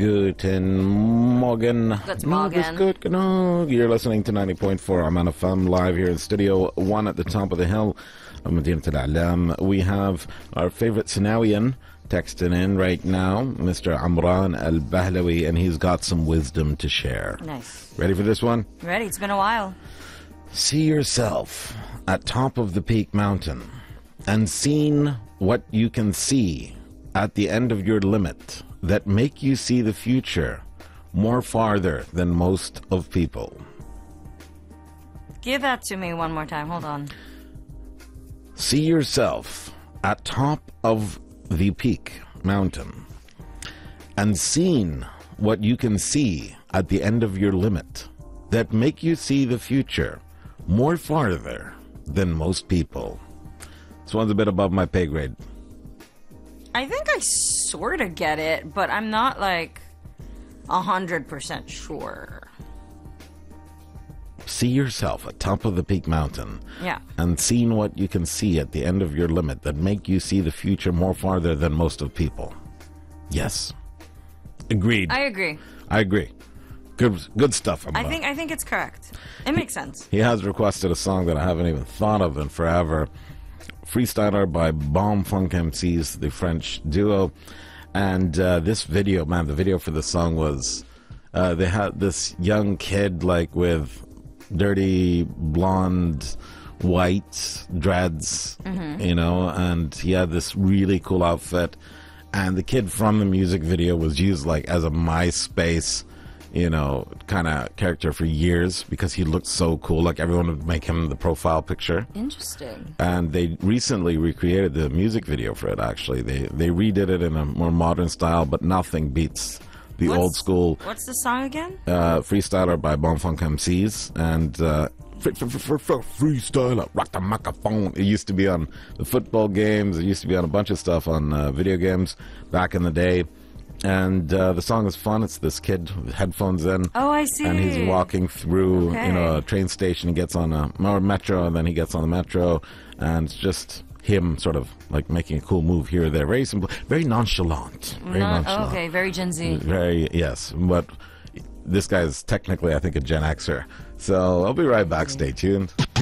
Guten Morgen. Guten Morgen. You're listening to 90.4 Amman FM live here in Studio 1 at the top of the hill of Madinat Al-A'lam. We have our favorite Sanawian texting in right now, Mr. Amran Al-Bahlawi, and he's got some wisdom to share. Nice. Ready for this one? Ready. It's been a while. See yourself at top of the peak mountain and seen what you can see at the end of your limit that make you see the future more farther than most of people. Give that to me one more time. Hold on. See yourself at top of the peak mountain and seen what you can see at the end of your limit that make you see the future more farther than most people. This one's a bit above my pay grade. I think I sort of get it, but I'm not like 100% sure. See yourself at top of the peak mountain. Yeah. And seeing what you can see at the end of your limit that make you see the future more farther than most of people. Yes. Agreed. I agree. I agree. Good stuff. I think it's correct. It makes sense. He has requested a song that I haven't even thought of in forever. Freestyler by Bomb Funk MCs, the French duo. And this video, man, the video for the song was, they had this young kid like with dirty blonde white dreads, you know, and he had this really cool outfit. And the kid from the music video was used like as a MySpace, you know, kind of character for years because he looked so cool. Like everyone would make him the profile picture. Interesting. And they recently recreated the music video for it, actually. They redid it in a more modern style, but nothing beats the old school. What's the song again? Freestyler by Bomb Funk MCs. And Freestyler, rock the microphone. It used to be on the football games. It used to be on a bunch of stuff on video games back in the day. And the song is fun. It's this kid with headphones in. Oh, I see. And he's walking through, you know, a train station. He gets on a metro, and then he gets on the metro. And it's just him sort of like making a cool move here or there. Very simple, very nonchalant. Very nonchalant. Okay, very Gen Z. Very, yes. But this guy is technically, I think, a Gen Xer. So I'll be right back. Stay tuned.